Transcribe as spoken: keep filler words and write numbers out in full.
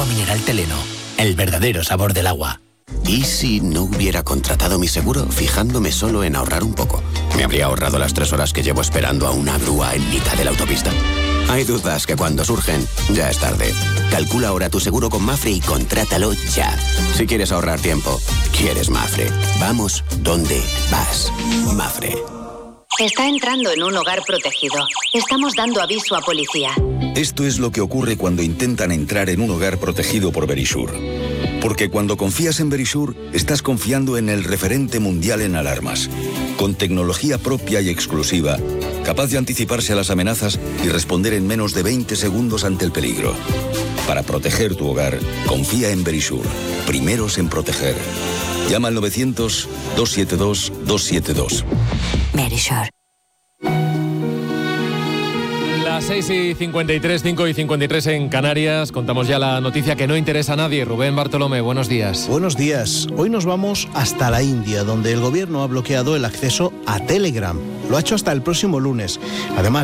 mineral Teleno, el verdadero sabor del agua. ¿Y si no hubiera contratado mi seguro fijándome solo en ahorrar un poco? ¿Me habría ahorrado las tres horas que llevo esperando a una grúa en mitad de la autopista? Hay dudas que cuando surgen, ya es tarde. Calcula ahora tu seguro con Mafre y contrátalo ya. Si quieres ahorrar tiempo, quieres Mafre. Vamos donde vas. Mafre. Está entrando en un hogar protegido. Estamos dando aviso a policía. Esto es lo que ocurre cuando intentan entrar en un hogar protegido por Verisur. Porque cuando confías en Verisur, estás confiando en el referente mundial en alarmas. Con tecnología propia y exclusiva, capaz de anticiparse a las amenazas y responder en menos de veinte segundos ante el peligro. Para proteger tu hogar, confía en Verisur. Primeros en proteger. Llama al novecientos, dos siete dos, dos siete dos. Verisur. Las seis y cincuenta y tres, cinco y cincuenta y tres en Canarias. Contamos ya la noticia que no interesa a nadie. Rubén Bartolomé, buenos días. Buenos días. Hoy nos vamos hasta la India, donde el gobierno ha bloqueado el acceso a Telegram. Lo ha hecho hasta el próximo lunes. Además,